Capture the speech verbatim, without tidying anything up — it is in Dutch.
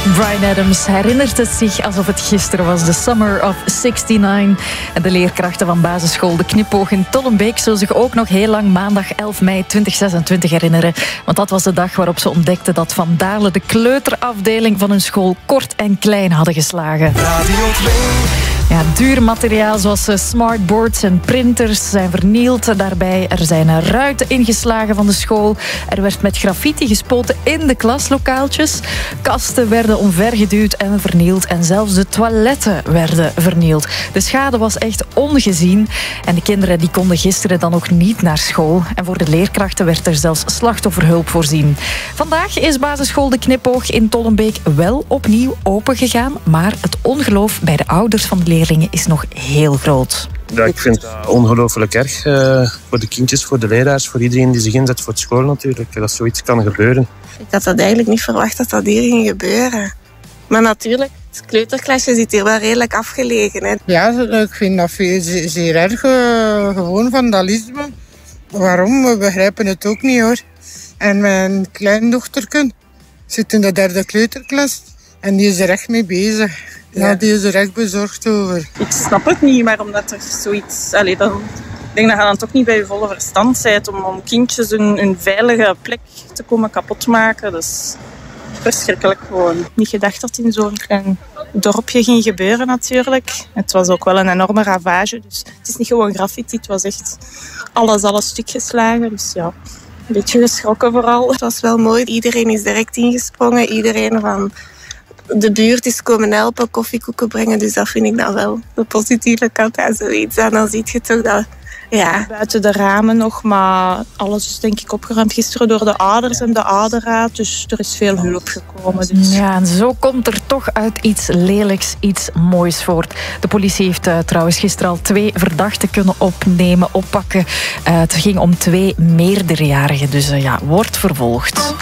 Bryan Adams herinnert het zich alsof het gisteren was. De Summer of negenenzestig. En de leerkrachten van basisschool De Knipoog in Tollenbeek zullen zich ook nog heel lang maandag elf mei tweeduizend zesentwintig herinneren. Want dat was de dag waarop ze ontdekten dat Van Dalen de kleuterafdeling van hun school kort en klein hadden geslagen. Radio twee. Ja, duur materiaal zoals smartboards en printers zijn vernield. Daarbij er zijn ruiten ingeslagen van de school. Er werd met graffiti gespoten in de klaslokaaltjes. Kasten werden omvergeduwd en vernield. En zelfs de toiletten werden vernield. De schade was echt ongezien. En de kinderen die konden gisteren dan ook niet naar school. En voor de leerkrachten werd er zelfs slachtofferhulp voorzien. Vandaag is basisschool De Knipoog in Tollenbeek wel opnieuw opengegaan. Maar het ongeloof bij de ouders van de leerlingen is nog heel groot. Ja, ik vind het ongelooflijk erg uh, voor de kindjes, voor de leraars, voor iedereen die zich inzet voor de school natuurlijk. Dat zoiets kan gebeuren. Ik had dat eigenlijk niet verwacht dat dat hier ging gebeuren. Maar natuurlijk, het kleuterklasje zit hier wel redelijk afgelegen. Hè. Ja, ik vind dat veel, zeer erg. Uh, gewoon vandalisme. Waarom? We begrijpen het ook niet hoor. En mijn kleindochterken zit in de derde kleuterklas en die is er echt mee bezig. Ja, ja, die is er echt bezorgd over. Ik snap het niet, maar omdat er zoiets... Allee, dan, ik denk dat je dan toch niet bij je volle verstand bent om, om kindjes hun, hun veilige plek te komen kapot maken. Dat is verschrikkelijk gewoon. Niet gedacht dat in zo'n klein dorpje ging gebeuren natuurlijk. Het was ook wel een enorme ravage. Dus het is niet gewoon graffiti, het was echt alles, alles stuk geslagen. Dus ja, een beetje geschrokken vooral. Het was wel mooi. Iedereen is direct ingesprongen. Iedereen van... De buurt is komen helpen, koffiekoeken brengen. Dus dat vind ik dan wel de positieve kant aan zoiets. En dan zie je toch dat... Ja. Buiten de ramen nog, maar alles is denk ik opgeruimd gisteren door de ouders en de ouderraad. Dus er is veel hulp gekomen. Dus. Ja, en zo komt er toch uit iets lelijks iets moois voort. De politie heeft uh, trouwens gisteren al twee verdachten kunnen opnemen, oppakken. Uh, het ging om twee meerderjarigen, dus uh, ja, wordt vervolgd.